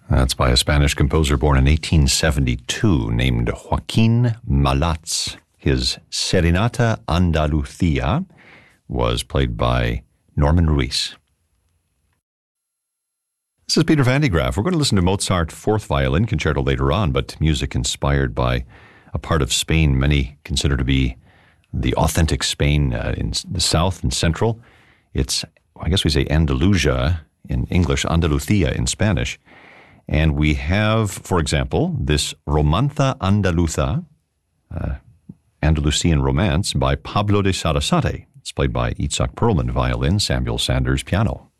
That's by a Spanish composer born in 1872 named Joaquin Malats. His Serenata Andalucia was played by Norman Ruiz. This is Peter Van de Graaff. We're going to listen to Mozart Fourth Violin Concerto later on, but music inspired by a part of Spain many consider to be the authentic Spain in the south and central. It's, I guess we say Andalusia in English, Andalucía in Spanish. And we have, for example, this Romanza Andaluza, Andalusian Romance by Pablo de Sarasate. It's played by Itzhak Perlman, violin, Samuel Sanders, piano.